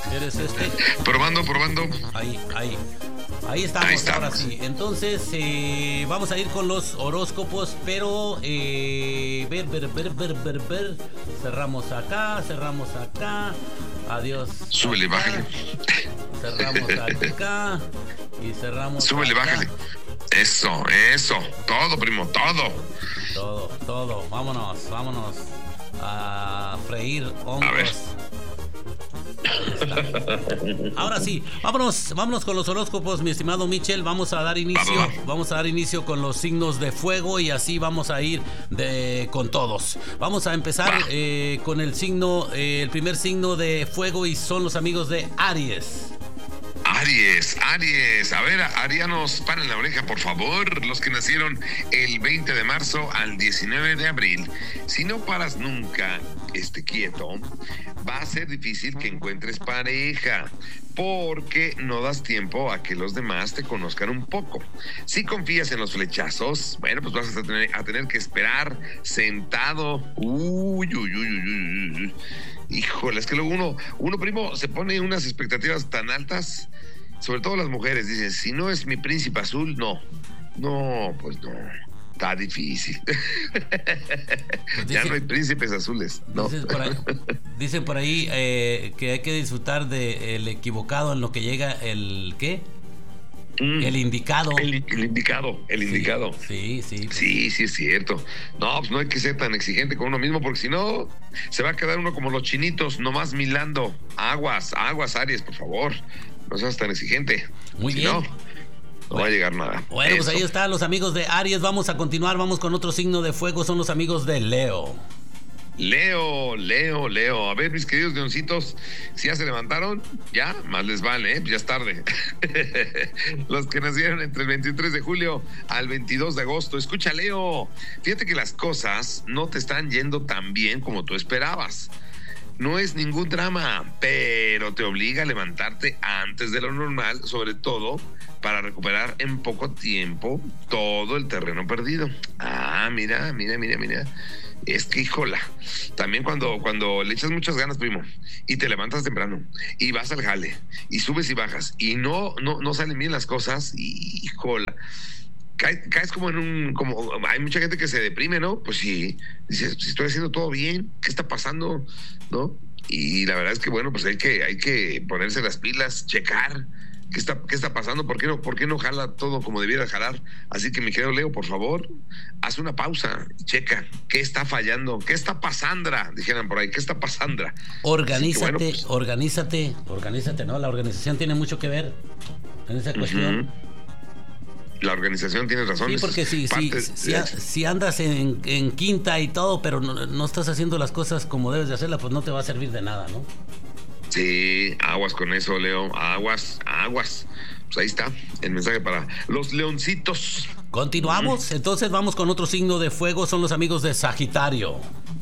¿Eres este? Probando. Ahí estamos, ahora sí. Entonces, vamos a ir con los horóscopos, pero ver. Cerramos acá. Adiós. Súbele, acá. bájale. Cerramos acá y cerramos. Súbele, acá. bájale. Eso. Todo, primo, Todo. Vámonos a freír hongos. A ver. Ahora sí, vámonos con los horóscopos, mi estimado Michel. Vamos a dar inicio con los signos de fuego y así vamos a ir con todos. Vamos a empezar con el primer signo de fuego y son los amigos de Aries. Aries, a ver, arianos, paren la oreja, por favor, los que nacieron el 20 de marzo al 19 de abril. Si no paras nunca, quieto, va a ser difícil que encuentres pareja, porque no das tiempo a que los demás te conozcan un poco. Si confías en los flechazos, bueno, pues vas a tener que esperar sentado. Híjole, es que luego uno primo, se pone unas expectativas tan altas, sobre todo las mujeres, dicen, si no es mi príncipe azul, no, pues no, está difícil. Pues ya no hay príncipes azules, no. Dicen por ahí que hay que disfrutar del equivocado en lo que llega el ¿qué? El indicado. El indicado. Sí. Sí, es cierto. No, pues no hay que ser tan exigente con uno mismo, porque si no, se va a quedar uno como los chinitos, nomás milando. Aguas, Aries, por favor. No seas tan exigente. Muy bien. No va a llegar nada. Bueno, pues ahí están los amigos de Aries. Vamos a continuar, vamos con otro signo de fuego, son los amigos de Leo. Leo. A ver, mis queridos leoncitos, si ya se levantaron, ya, más les vale, ya es tarde. Los que nacieron entre el 23 de julio al 22 de agosto. Escucha, Leo, fíjate que las cosas no te están yendo tan bien como tú esperabas. No es ningún drama, pero te obliga a levantarte antes de lo normal, sobre todo para recuperar en poco tiempo todo el terreno perdido. Mira. Es que, híjola, también cuando le echas muchas ganas, primo, y te levantas temprano, y vas al jale, y subes y bajas, y no salen bien las cosas, y, híjola, caes como hay mucha gente que se deprime, ¿no? Pues sí, dices, si estoy haciendo todo bien, ¿qué está pasando? ¿No? Y la verdad es que, bueno, pues hay que ponerse las pilas, checar ¿qué está pasando? ¿Por qué no jala todo como debiera jalar? Así que, mi querido Leo, por favor, haz una pausa y checa qué está fallando, qué está pasando, dijeran por ahí, qué está pasando. Organízate, pues, organízate, ¿no? La organización tiene mucho que ver en esa cuestión. La organización tiene razón. Sí, porque si andas en quinta y todo, pero no estás haciendo las cosas como debes de hacerlas, pues no te va a servir de nada, ¿no? Sí, aguas con eso, Leo, aguas. Pues ahí está el mensaje para los leoncitos. Continuamos, entonces vamos con otro signo de fuego, son los amigos de Sagitario.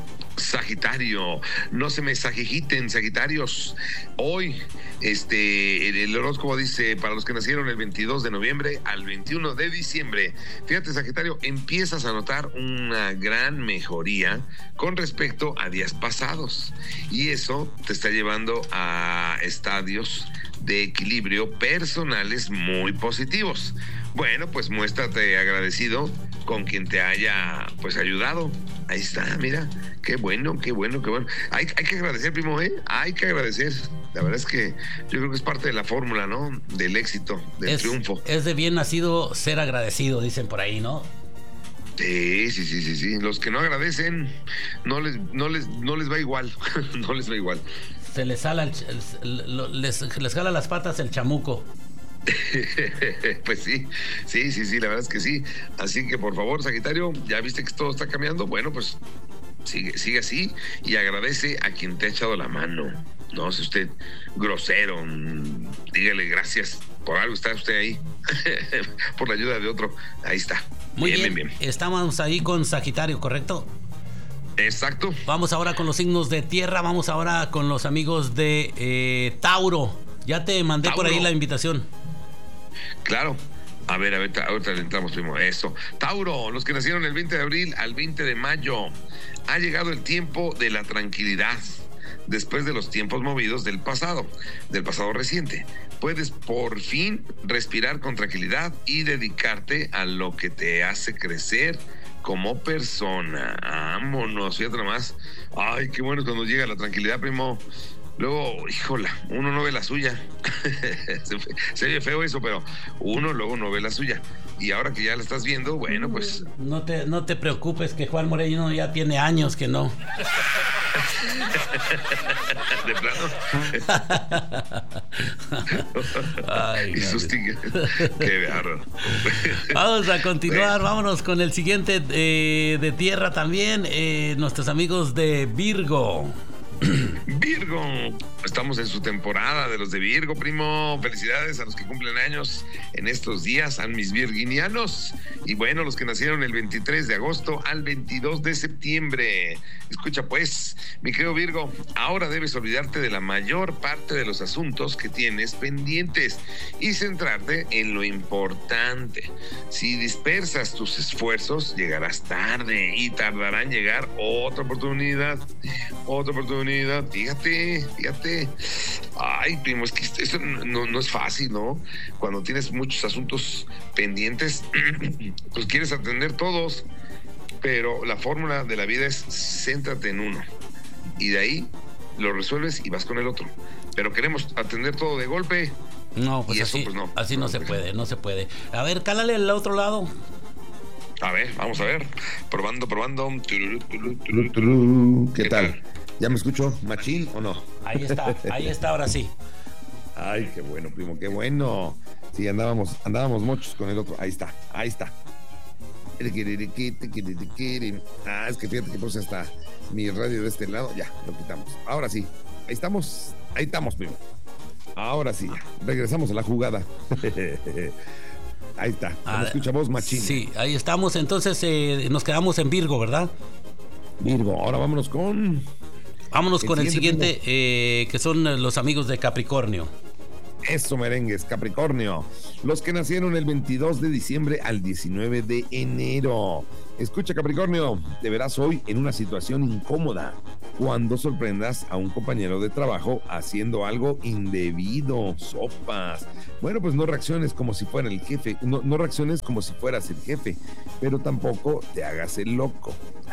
No se me sagijiten, Sagitarios. Hoy, el horóscopo dice, para los que nacieron el 22 de noviembre al 21 de diciembre. Fíjate, Sagitario, empiezas a notar una gran mejoría con respecto a días pasados. Y eso te está llevando a estadios de equilibrio personales muy positivos. Bueno, pues muéstrate agradecido con quien te haya pues ayudado. Ahí está, mira, qué bueno. Hay que agradecer, primo, hay que agradecer. La verdad es que yo creo que es parte de la fórmula, ¿no? Del éxito, del triunfo. Es de bien nacido ser agradecido, dicen por ahí, ¿no? Sí. Los que no agradecen, no les va igual. No les va igual. Se les jala les jala las patas el chamuco. Pues sí, la verdad es que sí. Así que por favor, Sagitario, ya viste que todo está cambiando. Bueno, pues sigue así y agradece a quien te ha echado la mano. No sea usted grosero, dígale gracias. Por algo está usted ahí. Por la ayuda de otro. Ahí está. Muy bien. Estamos ahí con Sagitario, ¿correcto? Exacto. Vamos ahora con los signos de tierra. Vamos ahora con los amigos de Tauro. Ya te mandé Tauro. Por ahí la invitación. Claro. A ver, ahorita le entramos, primo. Eso. Tauro, los que nacieron el 20 de abril al 20 de mayo. Ha llegado el tiempo de la tranquilidad, después de los tiempos movidos del pasado reciente. Puedes por fin respirar con tranquilidad y dedicarte a lo que te hace crecer como persona. Vámonos, fíjate nomás. Ay, qué bueno cuando llega la tranquilidad, primo. Luego, híjola, uno no ve la suya. Se oye feo eso, pero uno luego no ve la suya. Y ahora que ya la estás viendo, bueno, pues... No te preocupes, que Juan Moreno ya tiene años que no. ¿De plano? Ay, y sus tigres. Qué bárbaro. Vamos a continuar, vámonos con el siguiente de tierra también. Nuestros amigos de Virgo. Virgo, estamos en su temporada de los de Virgo, primo. Felicidades a los que cumplen años en estos días, a mis virginianos. Y bueno, los que nacieron el 23 de agosto al 22 de septiembre. Escucha pues, mi querido Virgo, ahora debes olvidarte de la mayor parte de los asuntos que tienes pendientes y centrarte en lo importante. Si dispersas tus esfuerzos, llegarás tarde y tardará en llegar otra oportunidad. Fíjate. Ay, primo, es que esto no es fácil, ¿no? Cuando tienes muchos asuntos pendientes, pues quieres atender todos, pero la fórmula de la vida es céntrate en uno y de ahí lo resuelves y vas con el otro. Pero queremos atender todo de golpe. No, pues así, pues no. Así no se puede. A ver, cálale al otro lado. A ver, vamos a ver. Probando. ¿Qué tal? ¿Ya me escucho, machín, o no? Ahí está, ahora sí. Ay, qué bueno, primo, qué bueno. Sí, andábamos mochos con el otro. Ahí está. Es que fíjate que puse hasta mi radio de este lado. Ya, lo quitamos. Ahora sí, ahí estamos, primo. Ahora sí, regresamos a la jugada. Ahí está, ¿me escucha vos, machín? Sí, ahí estamos, entonces nos quedamos en Virgo, ¿verdad? Virgo, ahora vámonos con el siguiente que son los amigos de Capricornio. Eso, merengues, Capricornio. Los que nacieron el 22 de diciembre al 19 de enero. Escucha, Capricornio, te verás hoy en una situación incómoda cuando sorprendas a un compañero de trabajo haciendo algo indebido. Sopas. Bueno, pues no reacciones como si fuera el jefe, no reacciones como si fueras el jefe, pero tampoco te hagas el loco.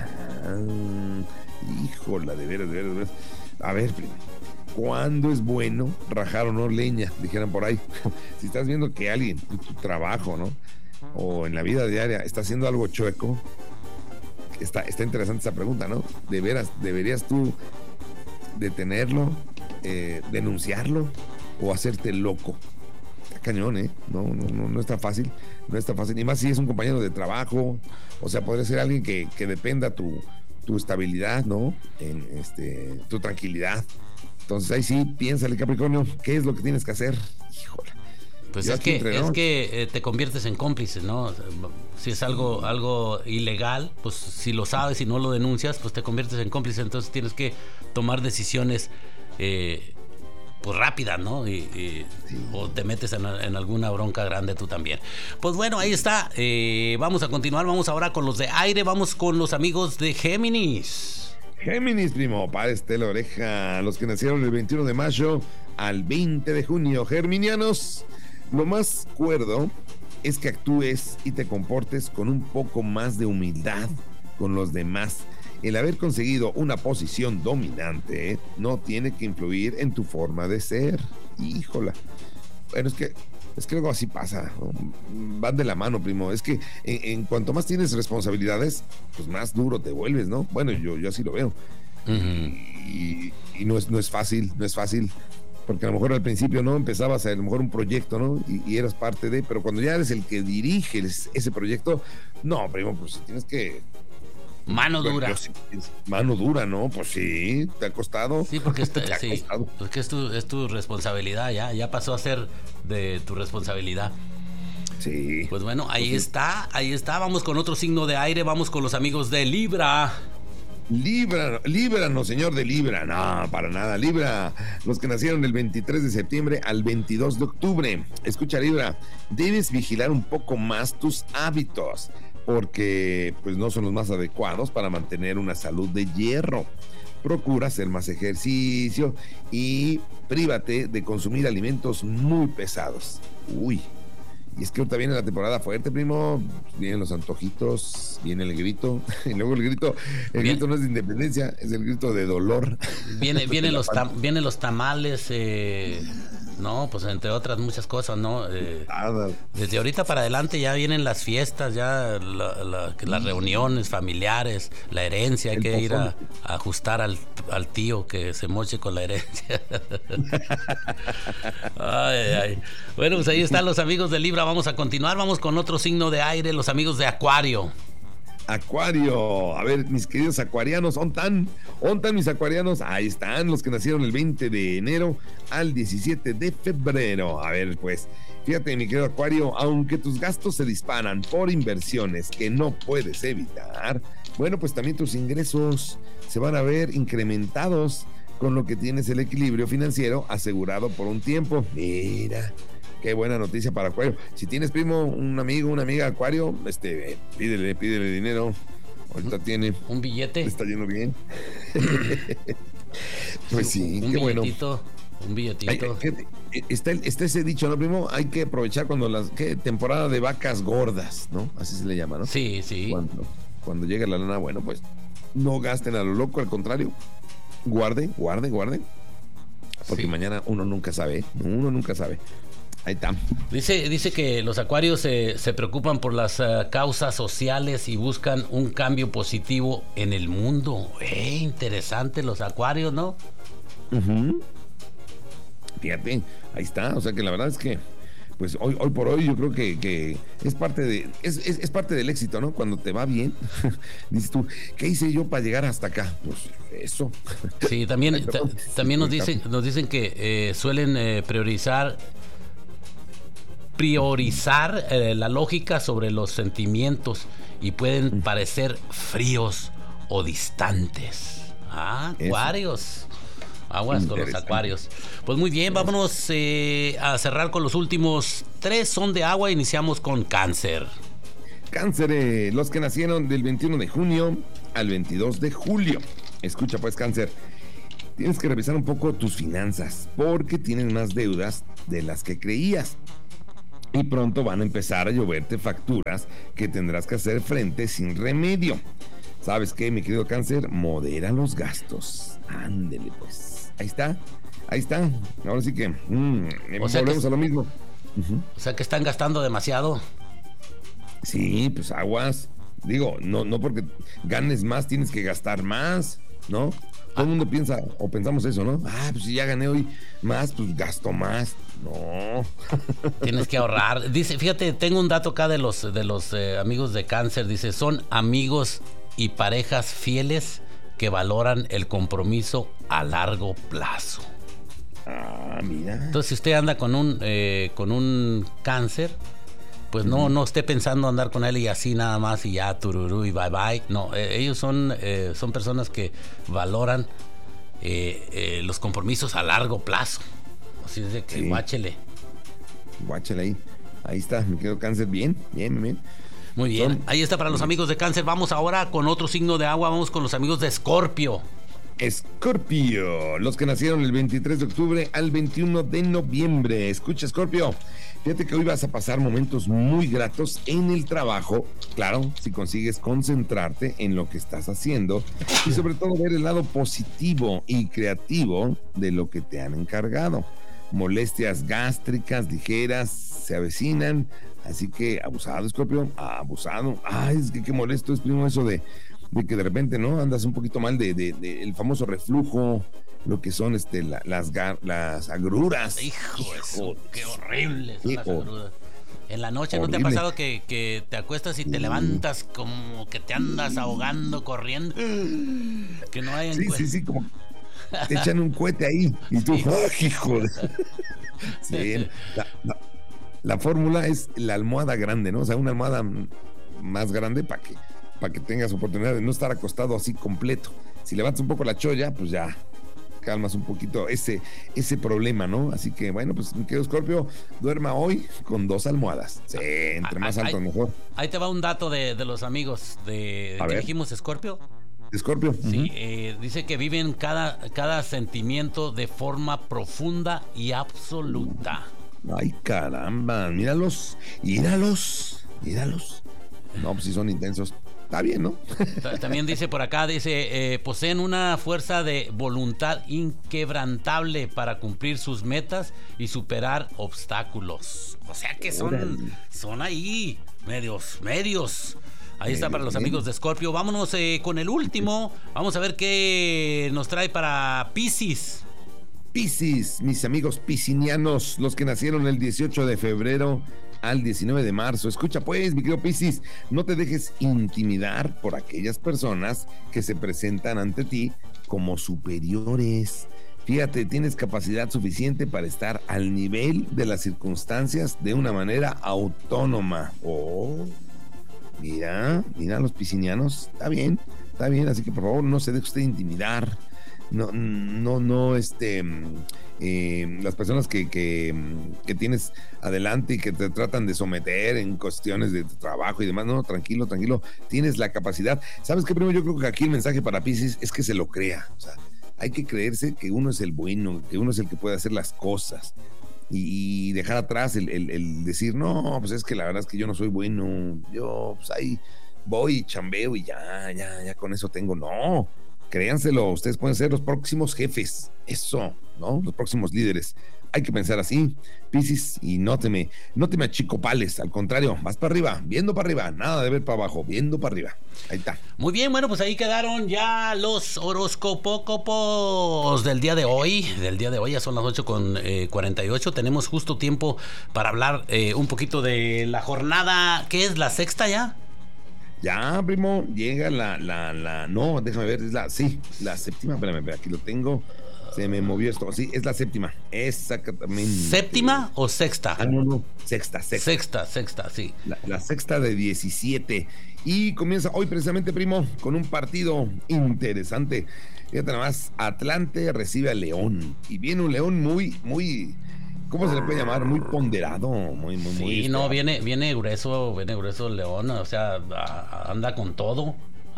Híjola, de veras. A ver, primo, ¿cuándo es bueno rajar o no leña? Dijeran por ahí. Si estás viendo que alguien en tu trabajo, ¿no? O en la vida diaria está haciendo algo chueco, está interesante esa pregunta, ¿no? De veras, ¿deberías tú detenerlo, denunciarlo o hacerte loco? Está cañón, ¿eh? No está fácil. No está fácil. Y más si es un compañero de trabajo. O sea, podría ser alguien que dependa tu estabilidad, ¿no? En tu tranquilidad. Entonces ahí sí, piénsale, Capricornio, ¿qué es lo que tienes que hacer? Híjole. Pues es que te conviertes en cómplice, ¿no? Si es algo ilegal, pues si lo sabes y no lo denuncias, pues te conviertes en cómplice. Entonces tienes que tomar decisiones pues rápidas, ¿no? O te metes en alguna bronca grande tú también. Pues bueno, ahí está. Vamos a continuar. Vamos ahora con los de aire. Vamos con los amigos de Géminis. Géminis, primo, párate la oreja. Los que nacieron el 21 de mayo al 20 de junio. Germinianos, lo más cuerdo es que actúes y te comportes con un poco más de humildad con los demás. El haber conseguido una posición dominante no tiene que influir en tu forma de ser. Híjola. Bueno, es que luego así pasa, ¿no? Van de la mano, primo. Es que en cuanto más tienes responsabilidades, pues más duro te vuelves, ¿no? Bueno, yo así lo veo. Uh-huh. Y no es fácil, porque a lo mejor al principio no empezabas a lo mejor un proyecto, ¿no? Y eras parte de, pero cuando ya eres el que dirige ese proyecto, no, primo, pues tienes que... Mano dura. Mano dura, ¿no? Pues sí, te ha costado. Sí, porque porque es tu responsabilidad, ya pasó a ser de tu responsabilidad. Sí. Pues bueno, ahí está. Vamos con otro signo de aire, vamos con los amigos de Libra. Libra, no, señor de Libra, no, para nada. Libra, los que nacieron del 23 de septiembre al 22 de octubre. Escucha, Libra, debes vigilar un poco más tus hábitos, porque pues no son los más adecuados para mantener una salud de hierro. procura hacer más ejercicio y prívate de consumir alimentos muy pesados. Uy, y es que ahorita viene la temporada fuerte, primo. Vienen los antojitos, viene el grito. Y luego el grito no es de independencia, es el grito de dolor. Vienen los tamales, no, pues entre otras muchas cosas, ¿no? Desde ahorita para adelante ya vienen las fiestas, ya las reuniones familiares, la herencia, hay que ir a ajustar al tío que se moche con la herencia. Ay. Bueno, pues ahí están los amigos de Libra. Vamos a continuar, vamos con otro signo de aire, los amigos de Acuario. Acuario, a ver, mis queridos acuarianos, ¿ontan mis acuarianos? Ahí están los que nacieron el 20 de enero al 17 de febrero. A ver, pues, fíjate, mi querido Acuario, aunque tus gastos se disparan por inversiones que no puedes evitar, bueno, pues también tus ingresos se van a ver incrementados, con lo que tienes el equilibrio financiero asegurado por un tiempo. Mira, qué buena noticia para Acuario. Si tienes, primo, un amigo, una amiga Acuario, pídele dinero. Ahorita tiene un billete. Está yendo bien. Pues sí, qué bueno. Un billetito. Está ese dicho, ¿no, primo? Hay que aprovechar cuando temporada de vacas gordas, ¿no? Así se le llama, ¿no? Sí. Cuando llega la lana, bueno, pues no gasten a lo loco, al contrario. Guarden. Porque mañana uno nunca sabe. Ahí está. Dice que los acuarios se preocupan por las causas sociales y buscan un cambio positivo en el mundo. Interesante los acuarios, ¿no? Uh-huh. Fíjate, ahí está. O sea que la verdad es que pues hoy por hoy yo creo que es parte del éxito, ¿no? Cuando te va bien, dices tú, ¿qué hice yo para llegar hasta acá? Pues eso. Sí, también nos dicen que suelen priorizar la lógica sobre los sentimientos y pueden parecer fríos o distantes. Acuarios. Aguas con los acuarios. Pues muy bien, vámonos a cerrar con los últimos 3. Son de agua. Iniciamos con Cáncer. Cáncer, los que nacieron del 21 de junio al 22 de julio. Escucha pues, Cáncer, tienes que revisar un poco tus finanzas porque tienen más deudas de las que creías. Y pronto van a empezar a lloverte facturas que tendrás que hacer frente sin remedio. ¿Sabes qué, mi querido Cáncer? Modera los gastos. Ándele, pues. Ahí está. Ahora sí que volvemos a lo mismo. Uh-huh. O sea que están gastando demasiado. Sí, pues aguas. Digo, no porque ganes más tienes que gastar más, ¿no? Todo el mundo piensa o pensamos eso, ¿no? Pues si ya gané hoy más, pues gasto más. No. Tienes que ahorrar. Dice, fíjate, tengo un dato acá de los amigos de Cáncer. Dice, son amigos y parejas fieles que valoran el compromiso a largo plazo. Mira. Entonces, si usted anda con un Cáncer, pues no esté pensando andar con él y así nada más y ya tururú y bye bye. No, ellos son personas que valoran los compromisos a largo plazo. Así es de que guáchele ahí está, me quedo Cáncer bien. Muy bien, ahí está para los amigos de Cáncer. Vamos ahora con otro signo de agua, vamos con los amigos de Escorpio. Escorpio, los que nacieron el 23 de octubre al 21 de noviembre. Escucha, Escorpio, fíjate que hoy vas a pasar momentos muy gratos en el trabajo, claro, si consigues concentrarte en lo que estás haciendo y sobre todo ver el lado positivo y creativo de lo que te han encargado. Molestias gástricas ligeras se avecinan, así que abusado, Escorpio, abusado. Es que qué molesto es, primo, eso de que de repente, ¿no? Andas un poquito mal de el famoso reflujo, lo que son las agruras. Hijo, qué horrible son las agruras. En la noche, horrible. ¿No te ha pasado que te acuestas y te levantas como que te andas ahogando, corriendo? Que no hay Sí, como te echan un cohete ahí y tú, hijo de... Sí, la fórmula es la almohada grande, ¿no? O sea, una almohada más grande para que tengas oportunidad de no estar acostado así completo. Si levantas un poco la cholla, pues ya calmas un poquito ese problema, ¿no? Así que, bueno, pues mi querido Escorpio, duerma hoy con 2 almohadas. Sí, entre más alto mejor. Ahí te va un dato de los amigos de que dijimos, Escorpio. Escorpio. Sí, dice que viven cada sentimiento de forma profunda y absoluta. Ay, caramba, míralos. No, pues sí son intensos. Está bien, ¿no? También dice por acá, poseen una fuerza de voluntad inquebrantable para cumplir sus metas y superar obstáculos. O sea que son ahí, medios. Ahí está para los amigos de Escorpio. Vámonos con el último. Vamos a ver qué nos trae para Piscis. Piscis, mis amigos piscinianos, los que nacieron el 18 de febrero al 19 de marzo. Escucha pues, mi querido Piscis, no te dejes intimidar por aquellas personas que se presentan ante ti como superiores. Fíjate, tienes capacidad suficiente para estar al nivel de las circunstancias de una manera autónoma. Mira los piscinianos, está bien, así que por favor no se deje usted intimidar. Las personas que tienes adelante y que te tratan de someter en cuestiones de trabajo y demás, no, tranquilo, tienes la capacidad. ¿Sabes qué, primo? Yo creo que aquí el mensaje para Piscis es que se lo crea. O sea, hay que creerse que uno es el bueno, que uno es el que puede hacer las cosas y dejar atrás el decir, no, pues es que la verdad es que yo no soy bueno, yo pues ahí voy, chambeo y ya con eso tengo. No, créanselo, ustedes pueden ser los próximos jefes, eso, ¿no? Los próximos líderes. Hay que pensar así, Piscis, y no te me achicopales, al contrario, vas para arriba, viendo para arriba, nada de ver para abajo, viendo para arriba. Ahí está. Muy bien, bueno, pues ahí quedaron ya los horóscopos del día de hoy. Ya son las 8:48. Tenemos justo tiempo para hablar un poquito de la jornada. ¿Qué es? ¿La sexta ya? Ya, primo, llega no, déjame ver, es la séptima, espérame, aquí lo tengo. Se me movió esto. Sí, es la séptima. Exactamente. ¿Séptima o sexta? No. Sexta. Sexta, sí. La sexta de 17. Y comienza hoy precisamente, primo, con un partido interesante. Fíjate nada más, Atlante recibe a León. Y viene un León muy, ¿cómo se le puede llamar? Muy ponderado, muy. Sí, no, viene grueso el León. O sea, anda con todo.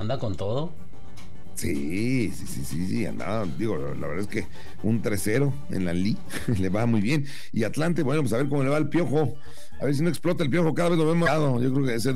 Sí, anda, digo, la verdad es que un 3-0 en la Liga le va muy bien. Y Atlante, bueno, pues a ver cómo le va el Piojo, a ver si no explota el Piojo, cada vez lo vemos. Yo creo que debe ser